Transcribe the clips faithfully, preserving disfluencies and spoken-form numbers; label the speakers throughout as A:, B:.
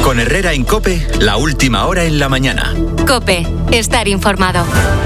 A: Con Herrera en COPE, la última hora en la mañana.
B: COPE, estar informado.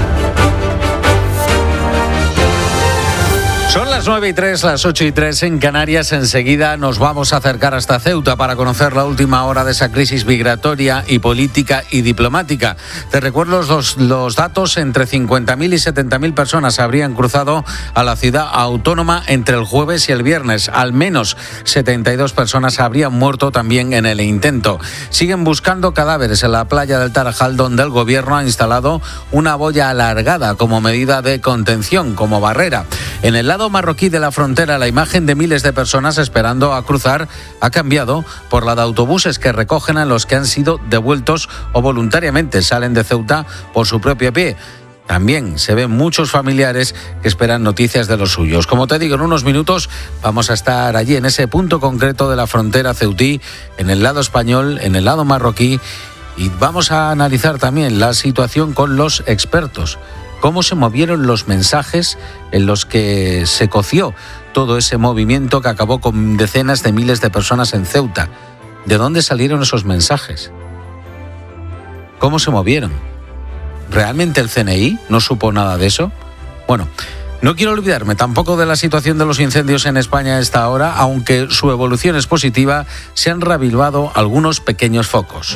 C: Son las nueve y tres, las ocho y tres en Canarias. Enseguida nos vamos a acercar hasta Ceuta para conocer la última hora de esa crisis migratoria y política y diplomática. Te recuerdo los, los datos: entre cincuenta mil y setenta mil personas habrían cruzado a la ciudad autónoma entre el jueves y el viernes. Al menos setenta y dos personas habrían muerto también en el intento. Siguen buscando cadáveres en la playa del Tarajal, donde el gobierno ha instalado una boya alargada como medida de contención, como barrera. En el lado marroquí de la frontera, la imagen de miles de personas esperando a cruzar ha cambiado por la de autobuses que recogen a los que han sido devueltos o voluntariamente salen de Ceuta por su propio pie. También se ven muchos familiares que esperan noticias de los suyos. Como te digo, en unos minutos vamos a estar allí en ese punto concreto de la frontera ceutí, en el lado español, en el lado marroquí, y vamos a analizar también la situación con los expertos. Cómo se movieron los mensajes en los que se coció todo ese movimiento que acabó con decenas de miles de personas en Ceuta. ¿De dónde salieron esos mensajes? ¿Cómo se movieron? ¿Realmente el C N I no supo nada de eso? Bueno, no quiero olvidarme tampoco de la situación de los incendios en España a esta hora, aunque su evolución es positiva, se han reavivado algunos pequeños focos.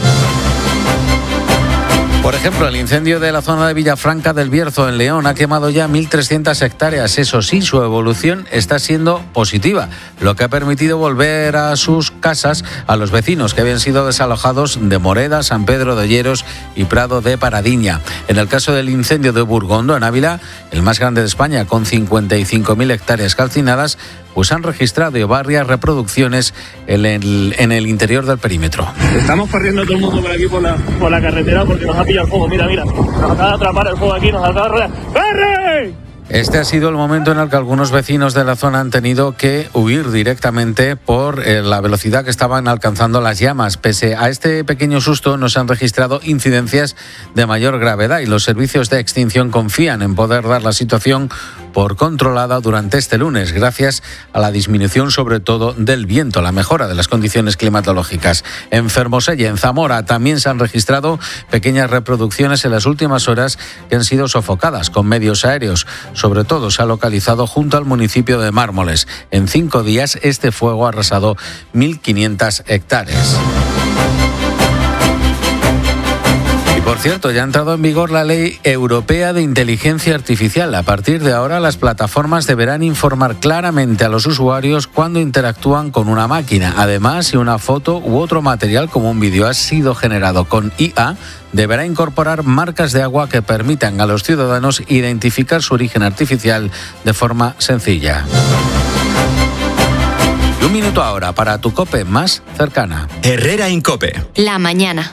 C: Por ejemplo, el incendio de la zona de Villafranca del Bierzo, en León, ha quemado ya mil trescientas hectáreas. Eso sí, su evolución está siendo positiva, lo que ha permitido volver a sus casas a los vecinos que habían sido desalojados de Moreda, San Pedro de Olleros y Prado de Paradiña. En el caso del incendio de Burgondo, en Ávila, el más grande de España, con cincuenta y cinco mil hectáreas calcinadas, pues han registrado varias reproducciones en el, en el interior del perímetro.
D: Estamos corriendo todo el mundo por aquí por la, por la carretera porque nos ha pillado el fuego. Mira, mira, nos acaba de atrapar el fuego aquí, nos acaba de rodear. ¡Corre!
C: Este ha sido el momento en el que algunos vecinos de la zona han tenido que huir directamente por eh, la velocidad que estaban alcanzando las llamas. Pese a este pequeño susto, no se han registrado incidencias de mayor gravedad y los servicios de extinción confían en poder dar la situación por controlada durante este lunes, gracias a la disminución sobre todo del viento, la mejora de las condiciones climatológicas. En Fermosella, en Zamora, también se han registrado pequeñas reproducciones en las últimas horas que han sido sofocadas con medios aéreos. Sobre todo se ha localizado junto al municipio de Mármoles. En cinco días este fuego ha arrasado mil quinientas hectáreas. Por cierto, ya ha entrado en vigor la Ley Europea de Inteligencia Artificial. A partir de ahora, las plataformas deberán informar claramente a los usuarios cuando interactúan con una máquina. Además, si una foto u otro material como un vídeo ha sido generado con I A, deberá incorporar marcas de agua que permitan a los ciudadanos identificar su origen artificial de forma sencilla. Y un minuto ahora para tu COPE más cercana.
A: Herrera en COPE.
B: La mañana.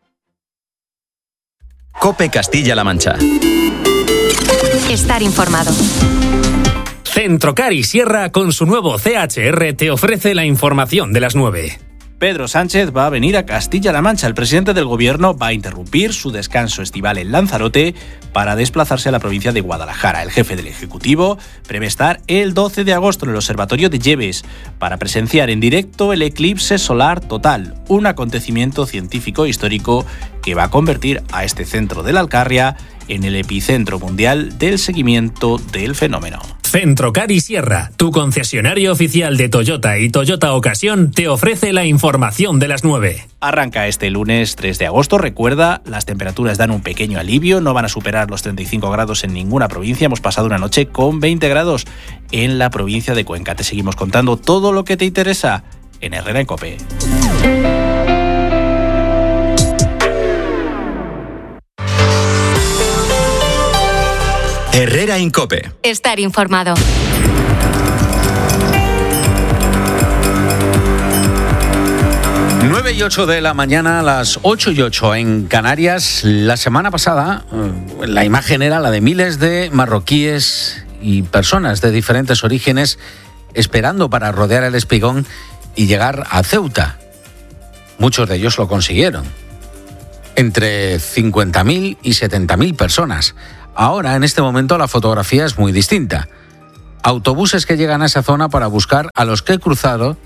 A: COPE Castilla-La Mancha.
B: Estar informado.
E: Centrocar y Sierra, con su nuevo C H R, te ofrece la información de las nueve.
F: Pedro Sánchez va a venir a Castilla-La Mancha. El presidente del gobierno va a interrumpir su descanso estival en Lanzarote para desplazarse a la provincia de Guadalajara. El jefe del Ejecutivo prevé estar el doce de agosto en el Observatorio de Lleves para presenciar en directo el eclipse solar total, un acontecimiento científico histórico que va a convertir a este centro de la Alcarria en el epicentro mundial del seguimiento del fenómeno.
E: Centrocar y Sierra, tu concesionario oficial de Toyota y Toyota Ocasión, te ofrece la información de las nueve.
F: Arranca este lunes tres de agosto. Recuerda, las temperaturas dan un pequeño alivio, no van a superar los treinta y cinco grados en ninguna provincia. Hemos pasado una noche con veinte grados en la provincia de Cuenca. Te seguimos contando todo lo que te interesa en Herrera en COPE.
A: Herrera en COPE.
B: Estar informado.
C: nueve y ocho de la mañana, a las ocho y ocho en Canarias. La semana pasada, la imagen era la de miles de marroquíes y personas de diferentes orígenes esperando para rodear el Espigón y llegar a Ceuta. Muchos de ellos lo consiguieron. Entre cincuenta mil y setenta mil personas. Ahora, en este momento, la fotografía es muy distinta. Autobuses que llegan a esa zona para buscar a los que he cruzado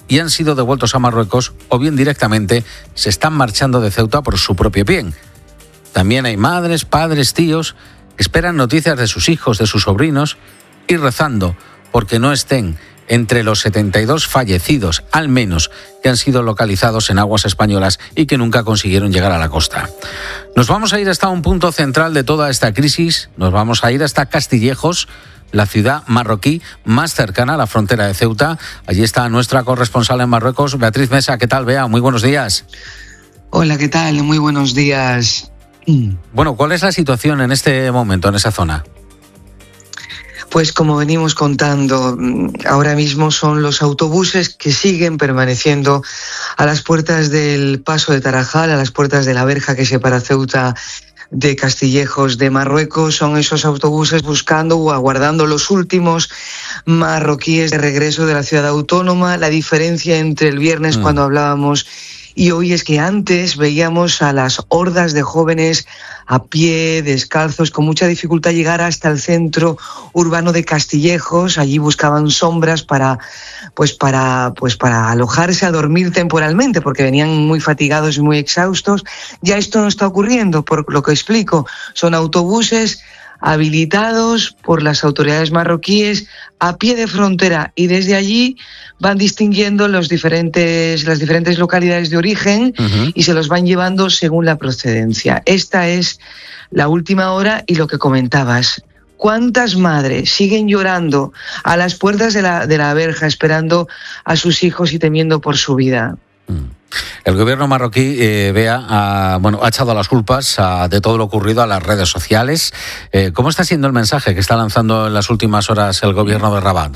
C: y han sido devueltos a Marruecos o bien directamente se están marchando de Ceuta por su propio bien. También hay madres, padres, tíos que esperan noticias de sus hijos, de sus sobrinos y rezando porque no estén entre los setenta y dos fallecidos, al menos, que han sido localizados en aguas españolas y que nunca consiguieron llegar a la costa. Nos vamos a ir hasta un punto central de toda esta crisis, nos vamos a ir hasta Castillejos, la ciudad marroquí más cercana a la frontera de Ceuta. Allí está nuestra corresponsal en Marruecos, Beatriz Mesa. ¿Qué tal, Bea? Muy buenos días.
G: Hola, ¿qué tal? Muy buenos días.
C: Bueno, ¿cuál es la situación en este momento en esa zona?
G: Pues como venimos contando, ahora mismo son los autobuses que siguen permaneciendo a las puertas del paso de Tarajal, a las puertas de la verja que separa Ceuta de Castillejos de Marruecos. Son esos autobuses buscando o aguardando los últimos marroquíes de regreso de la ciudad autónoma. La diferencia entre el viernes mm. cuando hablábamos y hoy es que antes veíamos a las hordas de jóvenes a pie, descalzos, con mucha dificultad llegar hasta el centro urbano de Castillejos. Allí buscaban sombras para, pues para, pues para alojarse, a dormir temporalmente, porque venían muy fatigados y muy exhaustos. Ya esto no está ocurriendo, por lo que explico. Son autobuses habilitados por las autoridades marroquíes a pie de frontera y desde allí van distinguiendo los diferentes, las diferentes localidades de origen uh-huh. y se los van llevando según la procedencia. Esta es la última hora y lo que comentabas. ¿Cuántas madres siguen llorando a las puertas de la, de la verja esperando a sus hijos y temiendo por su vida?
C: El gobierno marroquí, eh, Bea, ha, bueno, ha echado las culpas a, de todo lo ocurrido a las redes sociales. Eh, ¿Cómo está siendo el mensaje que está lanzando en las últimas horas el gobierno de Rabat?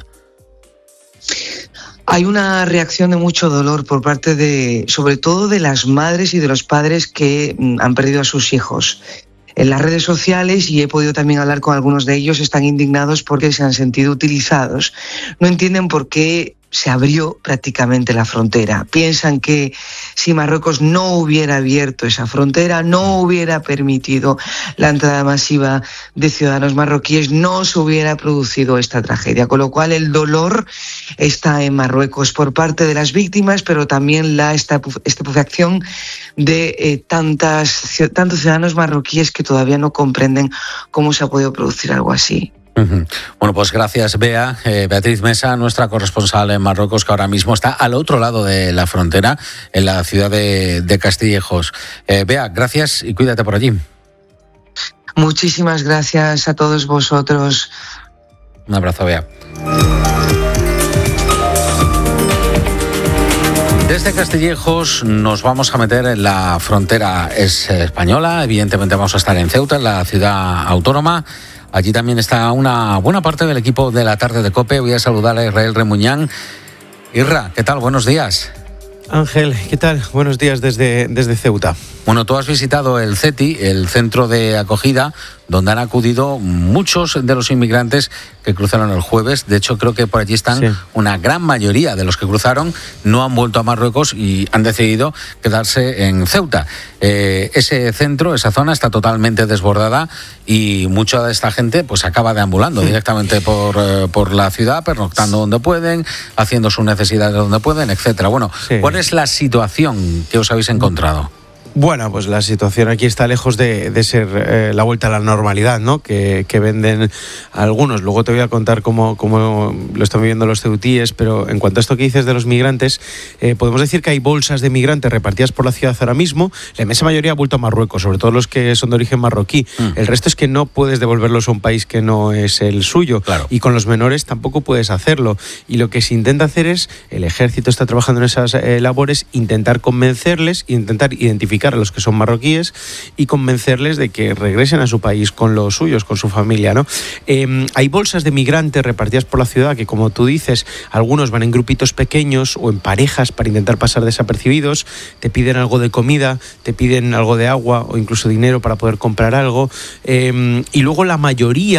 G: Hay una reacción de mucho dolor por parte de, sobre todo de las madres y de los padres que mm, han perdido a sus hijos. En las redes sociales, y he podido también hablar con algunos de ellos, están indignados porque se han sentido utilizados. No entienden por qué se abrió prácticamente la frontera. Piensan que si Marruecos no hubiera abierto esa frontera, no hubiera permitido la entrada masiva de ciudadanos marroquíes, no se hubiera producido esta tragedia. Con lo cual el dolor está en Marruecos por parte de las víctimas, pero también la estupefacción de eh, tantas, tantos ciudadanos marroquíes que todavía no comprenden cómo se ha podido producir algo así.
C: Bueno, pues gracias, Bea. Eh, Beatriz Mesa, nuestra corresponsal en Marruecos, que ahora mismo está al otro lado de la frontera, en la ciudad de, de Castillejos. Eh, Bea, gracias y cuídate por allí.
G: Muchísimas gracias a todos vosotros.
C: Un abrazo, Bea. Desde Castillejos nos vamos a meter en la frontera española. Evidentemente vamos a estar en Ceuta, en la ciudad autónoma. Allí también está una buena parte del equipo de la tarde de COPE. Voy a saludar a Israel Remuñán. Irra, ¿qué tal? Buenos días.
H: Ángel, ¿qué tal? Buenos días desde, desde Ceuta.
C: Bueno, tú has visitado el CETI, el centro de acogida, donde han acudido muchos de los inmigrantes que cruzaron el jueves. De hecho, creo que por allí están sí. una gran mayoría de los que cruzaron, no han vuelto a Marruecos y han decidido quedarse en Ceuta. Eh, ese centro, esa zona está totalmente desbordada y mucha de esta gente pues acaba deambulando sí. directamente por, eh, por la ciudad, pernoctando donde pueden, haciendo sus necesidades donde pueden, etcétera. Bueno, sí. ¿cuál es la situación que os habéis encontrado?
H: Bueno, pues la situación aquí está lejos de, de ser eh, la vuelta a la normalidad, ¿no? Que, que venden algunos. Luego te voy a contar cómo, cómo lo están viviendo los ceutíes, pero en cuanto a esto que dices de los migrantes, eh, podemos decir que hay bolsas de migrantes repartidas por la ciudad ahora mismo. La inmensa mayoría ha vuelto a Marruecos, sobre todo los que son de origen marroquí. Mm. El resto es que no puedes devolverlos a un país que no es el suyo.
C: Claro.
H: Y con los menores tampoco puedes hacerlo. Y lo que se intenta hacer es, el ejército está trabajando en esas eh, labores, intentar convencerles, intentar identificar a los que son marroquíes y convencerles de que regresen a su país con los suyos, con su familia, ¿no? Eh, hay bolsas de migrantes repartidas por la ciudad que, como tú dices, algunos van en grupitos pequeños o en parejas para intentar pasar desapercibidos, te piden algo de comida, te piden algo de agua o incluso dinero para poder comprar algo, eh, y luego la mayoría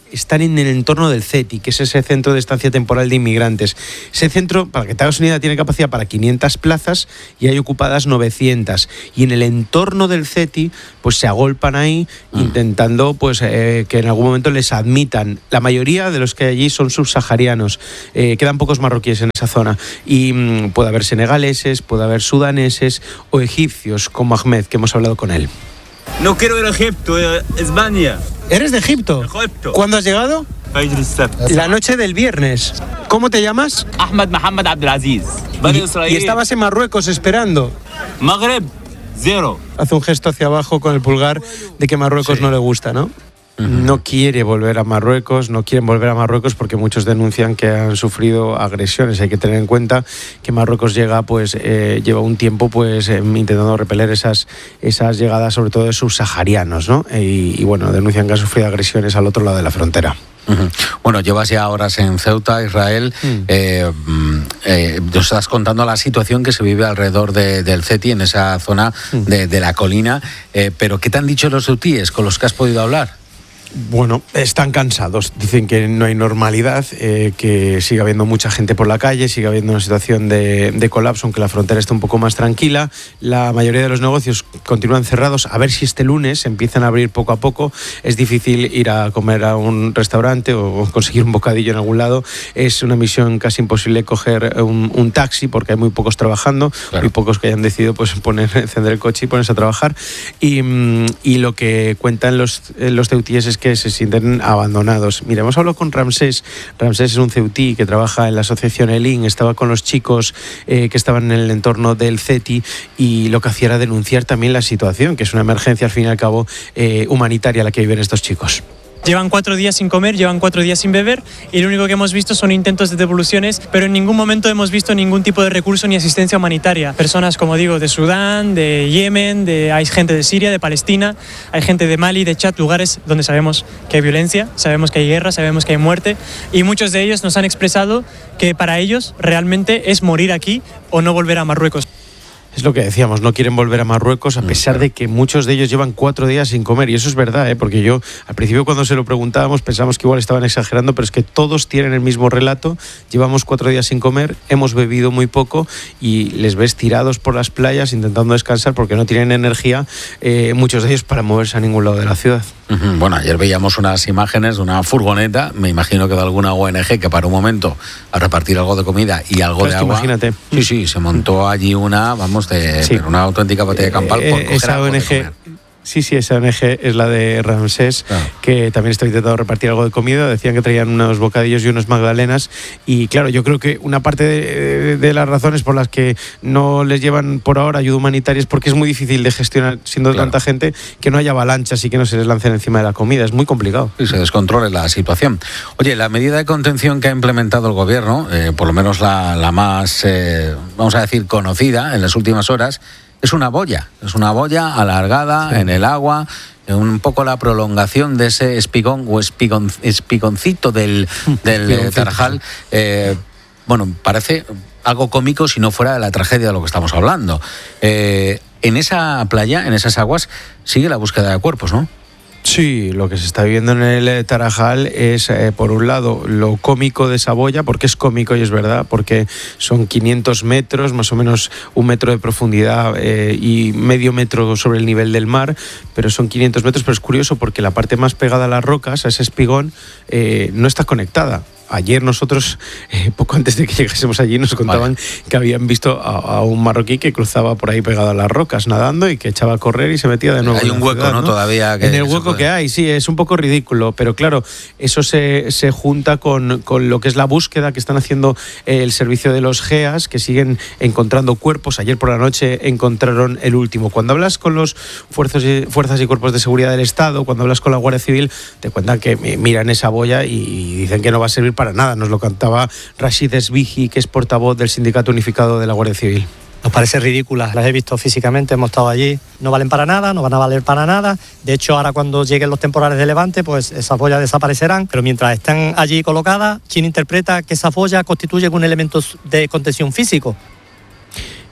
H: están en el entorno del CETI, que es ese centro de estancia temporal de inmigrantes. Ese centro, para que te hagas una idea, tiene capacidad para quinientas plazas y hay ocupadas novecientas. Y en el entorno del CETI, pues se agolpan ahí mm. intentando pues eh, que en algún momento les admitan. La mayoría de los que hay allí son subsaharianos. Eh, quedan pocos marroquíes en esa zona. Y mmm, puede haber senegaleses, puede haber sudaneses o egipcios, como Ahmed, que hemos hablado con él.
I: No quiero ir a Egipto, a España.
H: ¿Eres de Egipto?
I: Egipto.
H: ¿Cuándo has llegado? La noche del viernes. ¿Cómo te llamas?
I: Ahmed Mohamed Abdelaziz.
H: Y, y estabas en Marruecos esperando.
I: Magreb, cero.
H: Hace un gesto hacia abajo con el pulgar de que Marruecos sí. no le gusta, ¿no? Uh-huh. No quiere volver a Marruecos, no quieren volver a Marruecos porque muchos denuncian que han sufrido agresiones. Hay que tener en cuenta que Marruecos llega, pues, eh, lleva un tiempo, pues, eh, intentando repeler esas, esas llegadas, sobre todo de subsaharianos, ¿no? Y, y bueno, denuncian que han sufrido agresiones al otro lado de la frontera.
C: Uh-huh. Bueno, llevas ya horas en Ceuta, Israel. Mm. Eh, eh, nos estás contando la situación que se vive alrededor de, del CETI, en esa zona mm. de, de la colina. Eh, pero, ¿qué te han dicho los ceutíes con los que has podido hablar?
H: Bueno, están cansados, dicen que no hay normalidad, eh, que sigue habiendo mucha gente por la calle, sigue habiendo una situación de, de colapso, aunque la frontera está un poco más tranquila. La mayoría de los negocios continúan cerrados, a ver si este lunes empiezan a abrir poco a poco. Es difícil ir a comer a un restaurante o conseguir un bocadillo en algún lado. Es una misión casi imposible coger un, un taxi porque hay muy pocos trabajando, claro. muy pocos que hayan decidido pues poner, encender el coche y ponerse a trabajar. Y, y lo que cuentan los, los ceutíes es que se sienten abandonados. Mira, hemos hablado con Ramsés. Ramsés es un ceutí que trabaja en la asociación Elín, estaba con los chicos eh, que estaban en el entorno del CETI y lo que hacía era denunciar también la situación, que es una emergencia al fin y al cabo eh, humanitaria la que viven estos chicos.
J: Llevan cuatro días sin comer, llevan cuatro días sin beber y lo único que hemos visto son intentos de devoluciones, pero en ningún momento hemos visto ningún tipo de recurso ni asistencia humanitaria. Personas, como digo, de Sudán, de Yemen, de, hay gente de Siria, de Palestina, hay gente de Mali, de Chad, lugares donde sabemos que hay violencia, sabemos que hay guerra, sabemos que hay muerte y muchos de ellos nos han expresado que para ellos realmente es morir aquí o no volver a Marruecos.
H: Es lo que decíamos, no quieren volver a Marruecos a pesar de que muchos de ellos llevan cuatro días sin comer. Y eso es verdad, ¿eh? Porque yo al principio cuando se lo preguntábamos pensábamos que igual estaban exagerando, pero es que todos tienen el mismo relato. Llevamos cuatro días sin comer, hemos bebido muy poco y les ves tirados por las playas intentando descansar porque no tienen energía, eh, muchos de ellos para moverse a ningún lado de la ciudad.
C: Uh-huh. Bueno, ayer veíamos unas imágenes de una furgoneta, me imagino que de alguna O N G que para un momento a repartir algo de comida y algo
H: pues
C: de agua.
H: Imagínate.
C: Sí, sí, se montó allí una, vamos, de
H: sí.
C: una auténtica batalla campal por
H: eh,
C: coger
H: esa
C: algo
H: O N G.
C: de comer.
H: Sí, sí, esa O N G es la de Ramsés, claro. que también está intentando repartir algo de comida. Decían que traían unos bocadillos y unas magdalenas. Y claro, yo creo que una parte de, de las razones por las que no les llevan por ahora ayuda humanitaria es porque es muy difícil de gestionar, siendo claro. tanta gente, que no haya avalanchas y que no se les lancen encima de la comida. Es muy complicado.
C: Y se descontrole la situación. Oye, la medida de contención que ha implementado el gobierno, eh, por lo menos la, la más, eh, vamos a decir, conocida en las últimas horas, es una boya, es una boya alargada sí. en el agua, un poco la prolongación de ese espigón o espigón, espigoncito del, del Tarajal. Eh, bueno, parece algo cómico si no fuera de la tragedia de lo que estamos hablando. Eh, en esa playa, en esas aguas, sigue la búsqueda de cuerpos, ¿no?
H: Sí, lo que se está viendo en el Tarajal es, eh, por un lado, lo cómico de esa boya, porque es cómico y es verdad, porque son quinientos metros, más o menos un metro de profundidad eh, y medio metro sobre el nivel del mar, pero son quinientos metros, pero es curioso porque la parte más pegada a las rocas, a ese espigón, eh, no está conectada. Ayer nosotros, eh, poco antes de que llegásemos allí, nos contaban vale. que habían visto a, a un marroquí que cruzaba por ahí pegado a las rocas nadando y que echaba a correr y se metía de nuevo.
C: Hay
H: en
C: un hueco,
H: ciudad,
C: ¿no?
H: ¿no?
C: Todavía. Que
H: en el hueco que hay, sí, es un poco ridículo, pero claro, eso se, se junta con, con lo que es la búsqueda que están haciendo el servicio de los G E A S, que siguen encontrando cuerpos. Ayer por la noche encontraron el último. Cuando hablas con los fuerzas y, fuerzas y cuerpos de seguridad del Estado, cuando hablas con la Guardia Civil, te cuentan que miran esa boya y dicen que no va a servir para nada. Nos lo cantaba Rashid Esbiji, que es portavoz del Sindicato Unificado de la Guardia Civil.
K: Nos parece ridícula, las he visto físicamente, hemos estado allí, no valen para nada, no van a valer para nada. De hecho, ahora cuando lleguen los temporales de levante, pues esas boyas desaparecerán, pero mientras están allí colocadas, ¿quién interpreta que esas boyas constituyen un elemento de contención físico?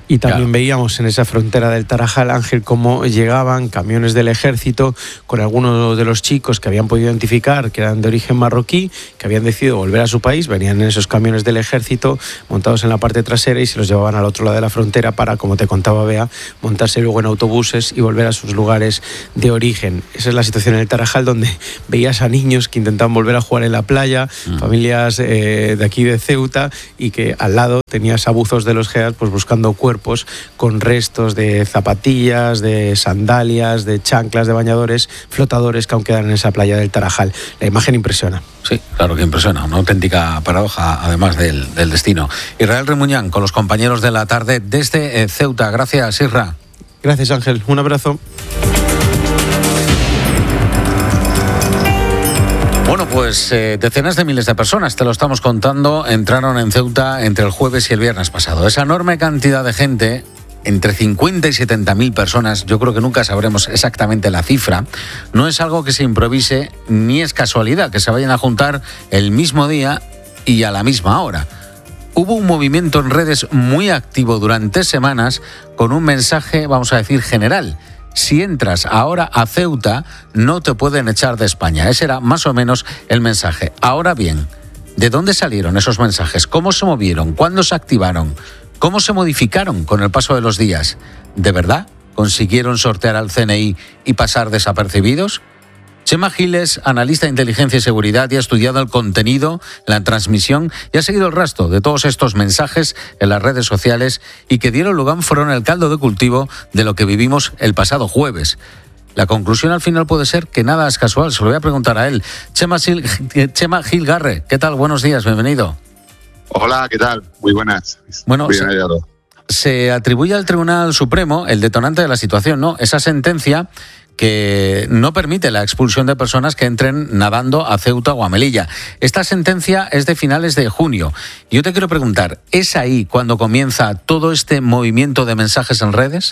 H: Y también claro. veíamos en esa frontera del Tarajal, Ángel, cómo llegaban camiones del ejército con algunos de los chicos que habían podido identificar que eran de origen marroquí, que habían decidido volver a su país, venían en esos camiones del ejército montados en la parte trasera y se los llevaban al otro lado de la frontera para, como te contaba Bea, montarse luego en autobuses y volver a sus lugares de origen. Esa es la situación en el Tarajal, donde veías a niños que intentaban volver a jugar en la playa, mm. familias eh, de aquí de Ceuta, y que al lado tenías a buzos de los GEAS pues buscando cuerpos con restos de zapatillas, de sandalias, de chanclas, de bañadores, flotadores que aún quedan en esa playa del Tarajal. La imagen impresiona.
C: Sí, claro que impresiona, una auténtica paradoja, además del, del destino. Israel Remuñán, con los compañeros de la tarde desde eh, Ceuta. Gracias, Isra.
H: Gracias, Ángel. Un abrazo.
C: Bueno, pues eh, decenas de miles de personas, te lo estamos contando, entraron en Ceuta entre el jueves y el viernes pasado. Esa enorme cantidad de gente, entre cincuenta y setenta mil personas, yo creo que nunca sabremos exactamente la cifra, no es algo que se improvise ni es casualidad que se vayan a juntar el mismo día y a la misma hora. Hubo un movimiento en redes muy activo durante semanas con un mensaje, vamos a decir, general. Si entras ahora a Ceuta, no te pueden echar de España. Ese era más o menos el mensaje. Ahora bien, ¿de dónde salieron esos mensajes? ¿Cómo se movieron? ¿Cuándo se activaron? ¿Cómo se modificaron con el paso de los días? ¿De verdad consiguieron sortear al C N I y pasar desapercibidos? Chema Gil es analista de inteligencia y seguridad y ha estudiado el contenido, la transmisión y ha seguido el rastro de todos estos mensajes en las redes sociales y que dieron lugar fueron el caldo de cultivo de lo que vivimos el pasado jueves. La conclusión al final puede ser que nada es casual. Se lo voy a preguntar a él. Chema, Sil, Chema Gil Garre, ¿qué tal? Buenos días, bienvenido.
L: Hola, ¿qué tal? Muy buenas.
C: Bueno,
L: Bien
C: se,
L: hallado.
C: se atribuye al Tribunal Supremo el detonante de la situación, ¿no? Esa sentencia que no permite la expulsión de personas que entren nadando a Ceuta o a Melilla. Esta sentencia es de finales de junio. Yo te quiero preguntar, ¿es ahí cuando comienza todo este movimiento de mensajes en redes?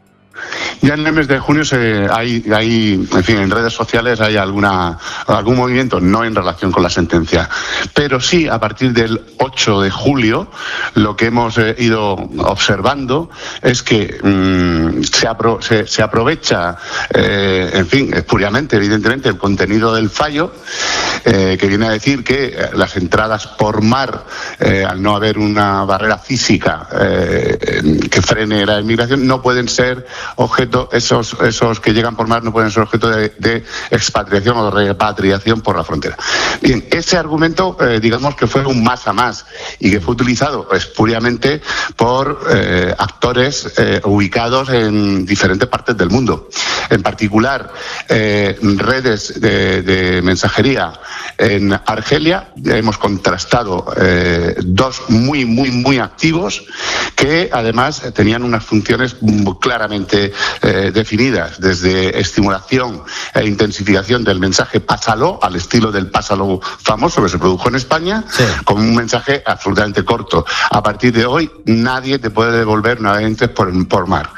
L: Ya en el mes de junio se, hay, hay, en fin, en redes sociales hay alguna, algún movimiento, no en relación con la sentencia, pero sí a partir del ocho de julio lo que hemos eh, ido observando es que mmm, se, apro, se, se aprovecha, eh, en fin, espuriamente, evidentemente, el contenido del fallo, eh, que viene a decir que las entradas por mar, eh, al no haber una barrera física eh, que frene la inmigración, no pueden ser objeto, esos, esos que llegan por mar no pueden ser objeto de, de expatriación o de repatriación por la frontera. Bien, ese argumento, eh, digamos que fue un más a más y que fue utilizado espuriamente por eh, actores eh, ubicados en diferentes partes del mundo. En particular, eh, redes de, de mensajería en Argelia. Hemos contrastado eh, dos muy, muy, muy activos que además tenían unas funciones claramente eh, definidas, desde estimulación e intensificación del mensaje pásalo, al estilo del pásalo famoso que se produjo en España, sí, con un mensaje absolutamente corto. A partir de hoy nadie te puede devolver nuevamente por, por mar.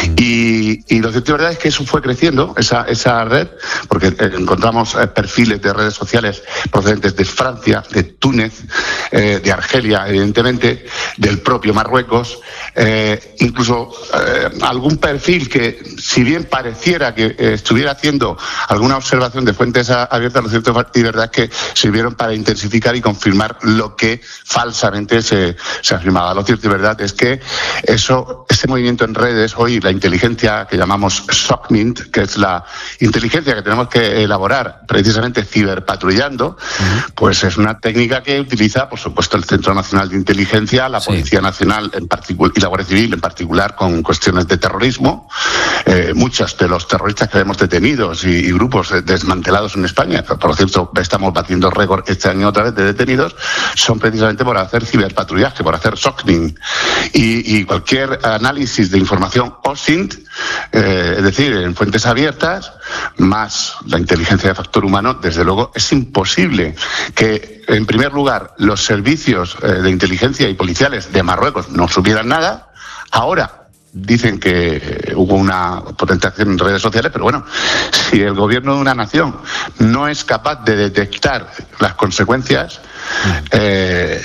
L: Y, y lo cierto y verdad es que eso fue creciendo, esa, esa red, porque encontramos eh, perfiles de redes sociales procedentes de Francia, de Túnez, eh, de Argelia, evidentemente, del propio Marruecos, eh, incluso eh, algún perfil que, si bien pareciera que eh, estuviera haciendo alguna observación de fuentes abiertas, lo cierto y verdad es que sirvieron para intensificar y confirmar lo que falsamente se, se afirmaba. Lo cierto y verdad es que eso, ese movimiento en redes, hoy la inteligencia que llamamos SOCMINT, que es la inteligencia que tenemos que elaborar precisamente ciberpatrullando, uh-huh, pues es una técnica que utiliza, por supuesto, el Centro Nacional de Inteligencia, la sí. Policía Nacional en particular y la Guardia Civil en particular, con cuestiones de terrorismo. Eh, muchos de los terroristas que vemos detenidos y, y grupos desmantelados en España, por cierto, estamos batiendo récord este año otra vez de detenidos, son precisamente por hacer ciberpatrullaje, por hacer SOCMINT. Y, y cualquier análisis de información O S I N T, eh, es decir, en fuentes abiertas, más la inteligencia de factor humano, desde luego es imposible que, en primer lugar, los servicios eh, de inteligencia y policiales de Marruecos no supieran nada. Ahora dicen que hubo una potente acción en redes sociales, pero bueno, si el gobierno de una nación no es capaz de detectar las consecuencias Eh,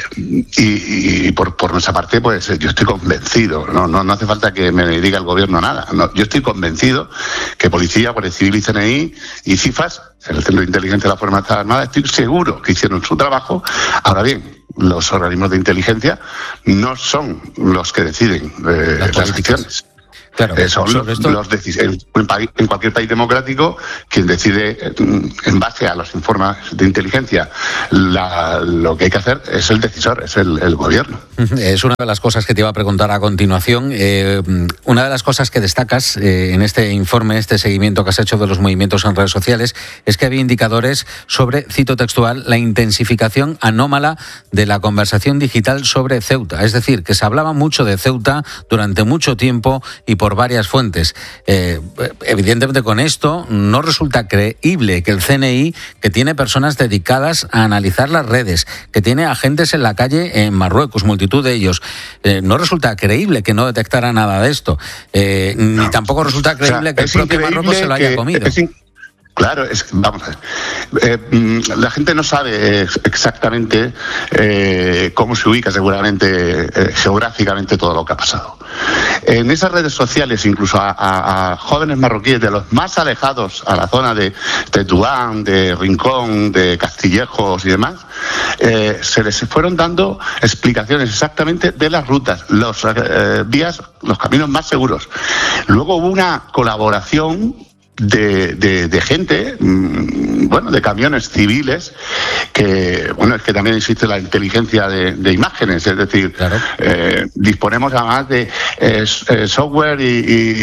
L: y y por, por nuestra parte, pues yo estoy convencido, no, no, no hace falta que me diga el gobierno nada, no, yo estoy convencido que Policía, Guardia Civil y C N I y CIFAS, el Centro de Inteligencia de las Fuerzas Armadas, estoy seguro que hicieron su trabajo. Ahora bien, los organismos de inteligencia no son los que deciden eh, las, las acciones.
C: Claro,
L: eh, son los, los decis- en, en, en cualquier país democrático quien decide en base a los informes de inteligencia la, lo que hay que hacer es el decisor, es el, el gobierno.
C: Es una de las cosas que te iba a preguntar a continuación. Eh, una de las cosas que destacas eh, en este informe, este seguimiento que has hecho de los movimientos en redes sociales, es que había indicadores sobre, cito textual, la intensificación anómala de la conversación digital sobre Ceuta. Es decir, que se hablaba mucho de Ceuta durante mucho tiempo y por varias fuentes. Eh, evidentemente con esto no resulta creíble que el C N I, que tiene personas dedicadas a analizar las redes, que tiene agentes en la calle en Marruecos, multitud de ellos, eh, no resulta creíble que no detectara nada de esto. Eh, no. Ni tampoco resulta creíble o sea, que el propio Marruecos se lo haya comido.
L: Es in- Claro, es, vamos a ver. Eh, la gente no sabe exactamente eh, cómo se ubica seguramente eh, geográficamente todo lo que ha pasado. En esas redes sociales, incluso a, a, a jóvenes marroquíes de los más alejados a la zona de Tetuán, de Rincón, de Castillejos y demás, eh, se les fueron dando explicaciones exactamente de las rutas, los eh, vías, los caminos más seguros. Luego hubo una colaboración De, de, de gente, bueno, de camiones civiles, que, bueno, es que también existe la inteligencia de, de imágenes, es decir, claro. eh, disponemos además de eh, software y,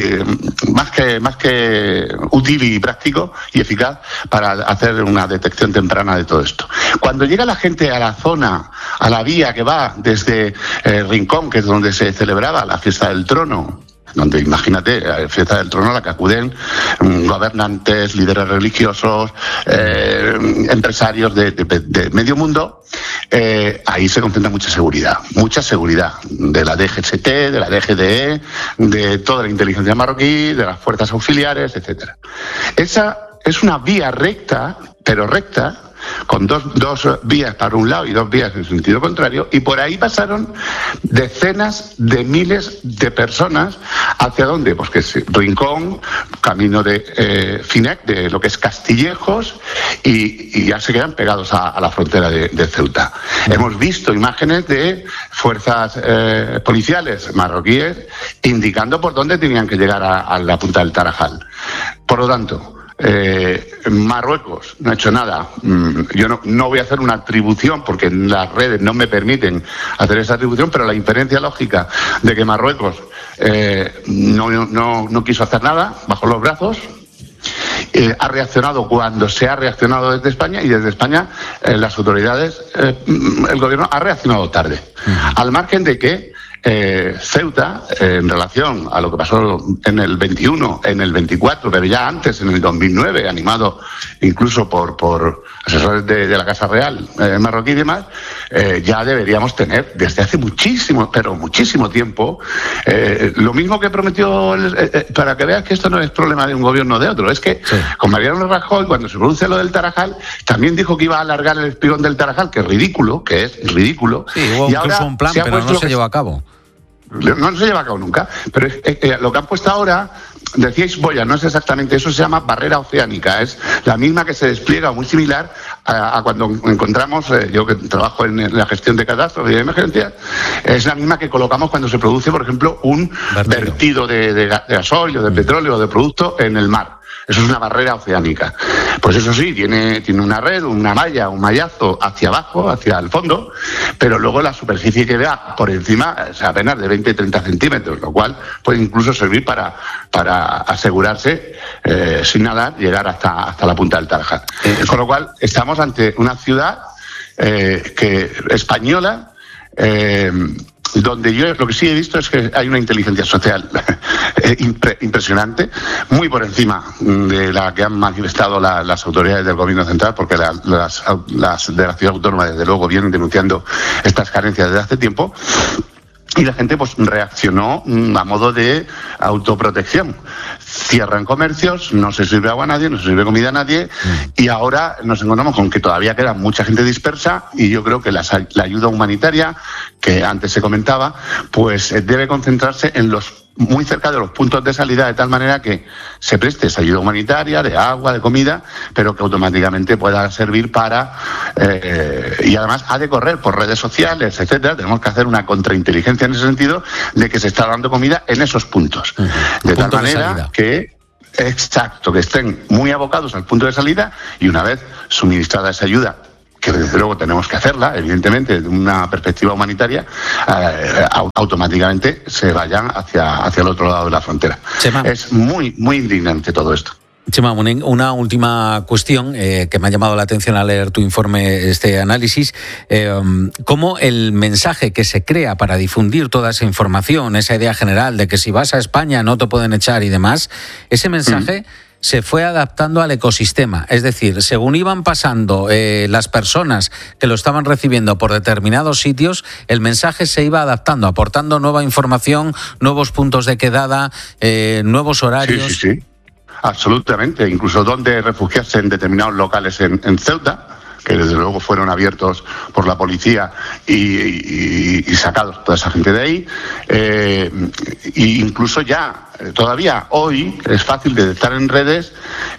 L: y más que más que útil y práctico y eficaz para hacer una detección temprana de todo esto. Cuando llega la gente a la zona, a la vía que va desde eh, Rincón, que es donde se celebraba la fiesta del trono, donde, imagínate, a la fiesta del trono a la que acuden um, gobernantes, líderes religiosos, eh, empresarios de, de, de medio mundo, eh, ahí se concentra mucha seguridad, mucha seguridad de la D G S T, de la D G D E, de toda la inteligencia marroquí, de las fuerzas auxiliares, etcétera. Esa es una vía recta, pero recta, con dos, dos vías para un lado y dos vías en sentido contrario, y por ahí pasaron decenas de miles de personas. ¿Hacia dónde? Pues que es Rincón, camino de eh, Finec, de lo que es Castillejos, y, y ya se quedan pegados a, a la frontera de, de Ceuta. Mm. Hemos visto imágenes de fuerzas eh, policiales marroquíes indicando por dónde tenían que llegar a, a la punta del Tarajal. Por lo tanto, Eh, Marruecos no ha hecho nada. Yo no, no voy a hacer una atribución porque las redes no me permiten hacer esa atribución, pero la inferencia lógica de que Marruecos eh, no, no, no quiso hacer nada, bajó los brazos, eh, ha reaccionado cuando se ha reaccionado desde España, y desde España eh, las autoridades, eh, el gobierno ha reaccionado tarde. Uh-huh. Al margen de que Eh, Ceuta, eh, en relación a lo que pasó en el veintiuno, en el veinticuatro, pero ya antes, en el dos mil nueve, animado incluso por, por asesores de, de la Casa Real eh, marroquí y demás, eh, ya deberíamos tener desde hace muchísimo, pero muchísimo tiempo, eh, lo mismo que prometió, el, eh, para que veas que esto no es problema de un gobierno o de otro, es que sí. Con Mariano Rajoy, cuando se produce lo del Tarajal, también dijo que iba a alargar el espigón del Tarajal, que es ridículo, que es ridículo.
C: Sí, hubo
L: y
C: incluso
L: ahora
C: un plan, pero no se llevó a cabo.
L: No se lleva a cabo nunca, pero es, eh, lo que han puesto ahora, decíais boya, no es exactamente eso, se llama barrera oceánica, es la misma que se despliega, muy similar a, a cuando encontramos, eh, yo que trabajo en la gestión de catástrofes y de emergencias, es la misma que colocamos cuando se produce, por ejemplo, un vertido, vertido de, de, de gasoil o de petróleo o de producto en el mar. Eso es una barrera oceánica. Pues eso sí, tiene, tiene una red, una malla, un mallazo hacia abajo, hacia el fondo, pero luego la superficie que da por encima es apenas de veinte a treinta centímetros, lo cual puede incluso servir para, para asegurarse, eh, sin nadar, llegar hasta, hasta la punta del Tarajal. Eh, con lo cual, estamos ante una ciudad eh, que española, eh, donde yo lo que sí he visto es que hay una inteligencia social impre, impresionante, muy por encima de la que han manifestado la, las autoridades del gobierno central, porque la, las, las de la ciudad autónoma desde luego vienen denunciando estas carencias desde hace tiempo. Y la gente pues reaccionó a modo de autoprotección. Cierran comercios, no se sirve agua a nadie, no se sirve comida a nadie, mm. y ahora nos encontramos con que todavía queda mucha gente dispersa, y yo creo que la, la ayuda humanitaria, que antes se comentaba, pues debe concentrarse en los muy cerca de los puntos de salida, de tal manera que se preste esa ayuda humanitaria, de agua, de comida, pero que automáticamente pueda servir para... Eh, y además ha de correr por redes sociales, etcétera. Tenemos que hacer una contrainteligencia en ese sentido de que se está dando comida en esos puntos. Uh-huh. De tal manera de que... Exacto, que estén muy abocados al punto de salida, y una vez suministrada esa ayuda, que desde luego tenemos que hacerla, evidentemente, de una perspectiva humanitaria, eh, automáticamente se vayan hacia, hacia el otro lado de la frontera. Chema. Es muy, muy indignante todo esto.
C: Chema, una última cuestión eh, que me ha llamado la atención al leer tu informe, este análisis. Eh, ¿Cómo el mensaje que se crea para difundir toda esa información, esa idea general de que si vas a España no te pueden echar y demás, ese mensaje... Mm. se fue adaptando al ecosistema? Es decir, según iban pasando eh, las personas que lo estaban recibiendo por determinados sitios, el mensaje se iba adaptando, aportando nueva información, nuevos puntos de quedada, eh, nuevos horarios.
L: Sí, sí, sí, absolutamente. Incluso dónde refugiarse en determinados locales en, en Ceuta, que desde luego fueron abiertos por la policía y, y, y sacados toda esa gente de ahí. Eh, e incluso ya, todavía hoy, es fácil detectar en redes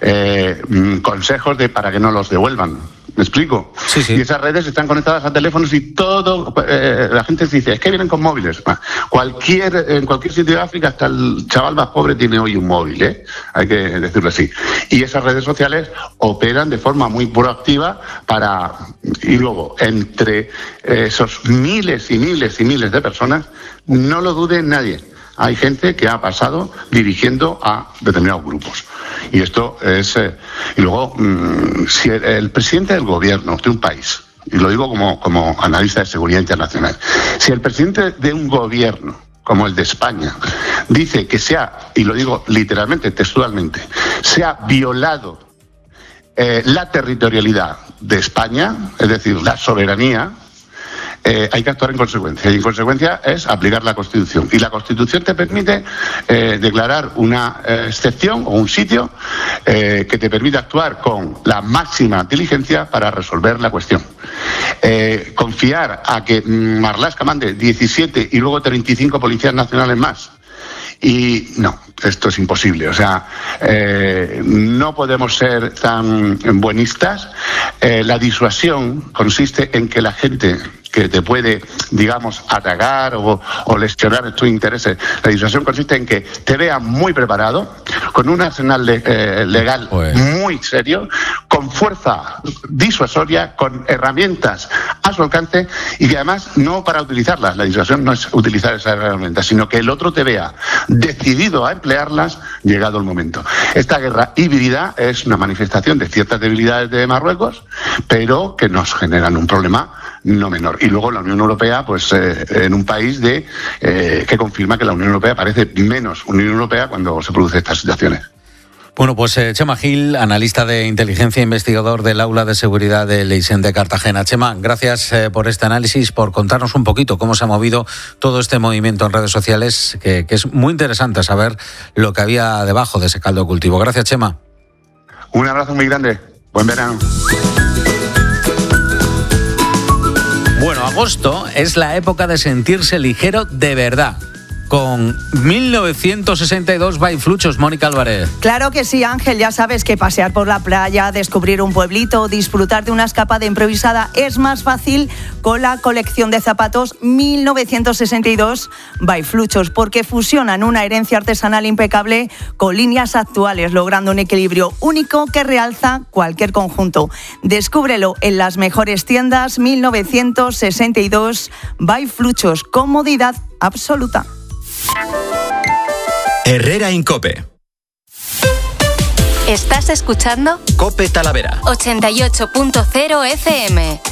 L: eh, consejos de para que no los devuelvan. ¿Me explico?
C: Sí, sí.
L: Y esas redes están conectadas a teléfonos y todo, eh, la gente dice, es que vienen con móviles. Cualquier, en cualquier sitio de África, hasta el chaval más pobre tiene hoy un móvil, ¿eh? Hay que decirlo así. Y esas redes sociales operan de forma muy proactiva para... Y luego, entre esos miles y miles y miles de personas, no lo dude nadie, hay gente que ha pasado dirigiendo a determinados grupos. Y esto es... Eh, y luego, mmm, si el, el presidente del gobierno de un país, y lo digo como, como analista de seguridad internacional, si el presidente de un gobierno como el de España dice que se ha, y lo digo literalmente, textualmente, se ha violado eh, la territorialidad de España, es decir, la soberanía, Eh, hay que actuar en consecuencia, y en consecuencia es aplicar la Constitución, y la Constitución te permite eh, declarar una eh, excepción o un sitio eh, que te permite actuar con la máxima diligencia para resolver la cuestión. Eh, confiar a que Marlaska mande diecisiete y luego treinta y cinco policías nacionales más, y no, esto es imposible. O sea, eh, no podemos ser tan buenistas. Eh, la disuasión consiste en que la gente que te puede, digamos, atacar o, o lesionar tus intereses, la disuasión consiste en que te vean muy preparado, con un arsenal de, eh, legal pues. muy serio, con fuerza disuasoria, con herramientas a su alcance, y que además no para utilizarlas, la disuasión no es utilizar esas herramientas, sino que el otro te vea decidido a emplearlas llegado el momento. Esta guerra híbrida es una manifestación de ciertas debilidades de Marruecos, pero que nos generan un problema no menor. Y luego la Unión Europea, pues eh, en un país de eh, que confirma que la Unión Europea parece menos Unión Europea cuando se producen estas situaciones.
C: Bueno, pues eh, Chema Gil, analista de inteligencia e investigador del Aula de Seguridad de Leisen de Cartagena. Chema, gracias eh, por este análisis, por contarnos un poquito cómo se ha movido todo este movimiento en redes sociales, que, que es muy interesante saber lo que había debajo de ese caldo de cultivo. Gracias, Chema.
L: Un abrazo muy grande. Buen verano.
C: Bueno, agosto es la época de sentirse ligero de verdad. Con mil novecientos sesenta y dos Baifluchos, Mónica Álvarez.
M: Claro que sí, Ángel. Ya sabes que pasear por la playa, descubrir un pueblito, disfrutar de una escapada improvisada es más fácil con la colección de zapatos mil novecientos sesenta y dos Baifluchos, porque fusionan una herencia artesanal impecable con líneas actuales, logrando un equilibrio único que realza cualquier conjunto. Descúbrelo en las mejores tiendas. Mil novecientos sesenta y dos Baifluchos, comodidad absoluta.
A: Herrera Incope.
B: ¿Estás escuchando?
A: Cope Talavera.
B: ochenta y ocho punto cero F M.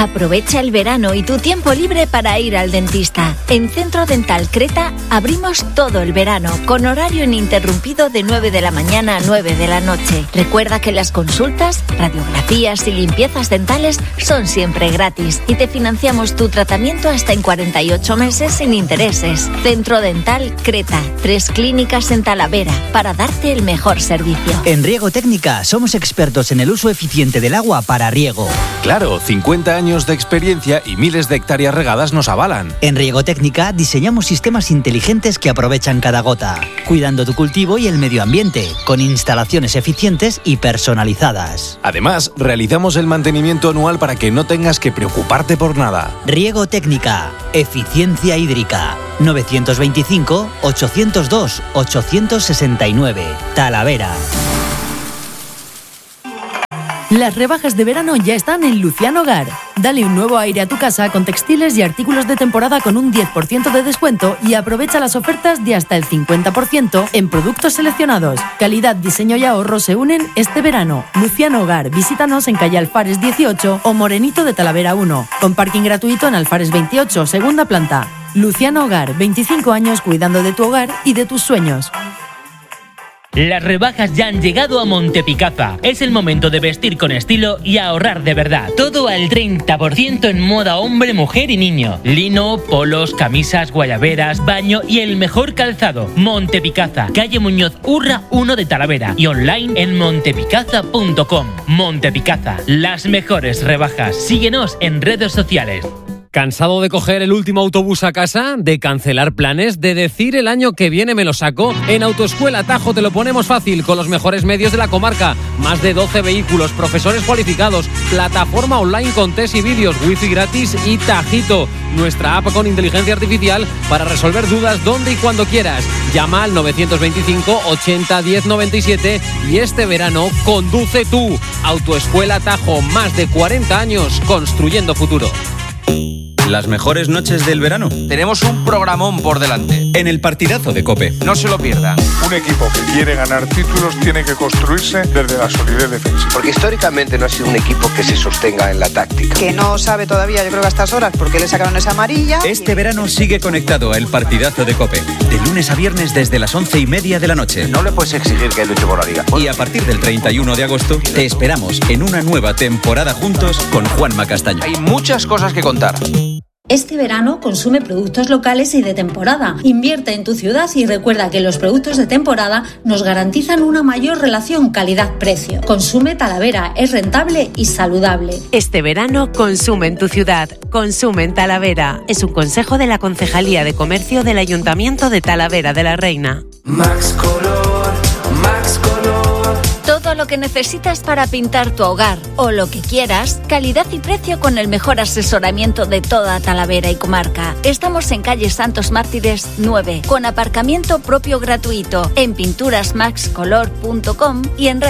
N: Aprovecha el verano y tu tiempo libre para ir al dentista. En Centro Dental Creta abrimos todo el verano, con horario ininterrumpido de nueve de la mañana a nueve de la noche. Recuerda que las consultas, radiografías y limpiezas dentales son siempre gratis y te financiamos tu tratamiento hasta en cuarenta y ocho meses sin intereses. Centro Dental Creta, tres clínicas en Talavera para darte el mejor servicio.
O: En Riego Técnica somos expertos en el uso eficiente del agua para riego.
P: Claro, cincuenta años de experiencia y miles de hectáreas regadas nos avalan.
O: En Riego Técnica diseñamos sistemas inteligentes que aprovechan cada gota, cuidando tu cultivo y el medio ambiente, con instalaciones eficientes y personalizadas.
P: Además, realizamos el mantenimiento anual para que no tengas que preocuparte por nada.
O: Riego Técnica, eficiencia hídrica. novecientos veinticinco, ochocientos dos, ochocientos sesenta y nueve, Talavera.
Q: Las rebajas de verano ya están en Luciano Hogar. Dale un nuevo aire a tu casa con textiles y artículos de temporada con un diez por ciento de descuento y aprovecha las ofertas de hasta el cincuenta por ciento en productos seleccionados. Calidad, diseño y ahorro se unen este verano. Luciano Hogar, visítanos en calle Alfares dieciocho o Morenito de Talavera uno, con parking gratuito en Alfares veintiocho, segunda planta. Luciano Hogar, veinticinco años cuidando de tu hogar y de tus sueños.
R: Las rebajas ya han llegado a Montepicasa. Es el momento de vestir con estilo y ahorrar de verdad. Todo al treinta por ciento en moda hombre, mujer y niño. Lino, polos, camisas, guayaberas, baño y el mejor calzado. Montepicasa, calle Muñoz Urra uno de Talavera y online en montepicasa punto com. Montepicasa, las mejores rebajas. Síguenos en redes sociales.
S: ¿Cansado de coger el último autobús a casa? ¿De cancelar planes? ¿De decir el año que viene me lo saco? En Autoescuela Tajo te lo ponemos fácil, con los mejores medios de la comarca. Más de doce vehículos, profesores cualificados, plataforma online con test y vídeos, wifi gratis y Tajito. Nuestra app con inteligencia artificial para resolver dudas donde y cuando quieras. Llama al novecientos veinticinco, ochenta, diez, noventa y siete y este verano conduce tú. Autoescuela Tajo, más de cuarenta años construyendo futuro.
A: Las mejores noches del verano.
T: Tenemos un programón por delante.
A: En el partidazo de COPE.
T: No se lo pierdan.
U: Un equipo que quiere ganar títulos tiene que construirse desde la solidez defensiva.
V: Porque históricamente no ha sido un equipo que se sostenga en la táctica.
W: Que no sabe todavía, yo creo que a estas horas, por qué le sacaron esa amarilla.
A: Este verano sigue conectado a el partidazo de COPE. De lunes a viernes desde las once y media de la noche.
V: No le puedes exigir que luche por la liga.
A: Y a partir del treinta y uno de agosto te esperamos en una nueva temporada juntos con Juanma Castaño.
T: Hay muchas cosas que contar.
X: Este verano consume productos locales y de temporada. Invierte en tu ciudad y recuerda que los productos de temporada nos garantizan una mayor relación calidad-precio. Consume Talavera, es rentable y saludable.
B: Este verano consume en tu ciudad. Consume en Talavera. Es un consejo de la Concejalía de Comercio del Ayuntamiento de Talavera de la Reina.
Y: Max Color, Max Color.
N: Todo lo que necesitas para pintar tu hogar o lo que quieras, calidad y precio con el mejor asesoramiento de toda Talavera y comarca. Estamos en calle Santos Mártires nueve, con aparcamiento propio gratuito, en pinturas max color punto com y en redes